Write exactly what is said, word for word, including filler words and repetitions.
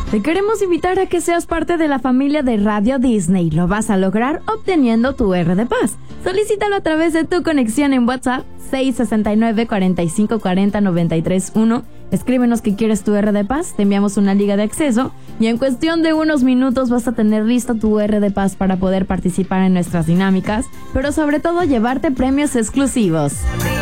Te queremos invitar a que seas parte de la familia de Radio Disney. Lo vas a lograr obteniendo tu R de Paz. Solicítalo a través de tu conexión en WhatsApp seis seis nueve, cuatro cinco cuatro cero, nueve tres uno. Escríbenos que quieres tu R de Paz, te enviamos una liga de acceso y en cuestión de unos minutos vas a tener listo tu R de Paz para poder participar en nuestras dinámicas, pero sobre todo llevarte premios exclusivos.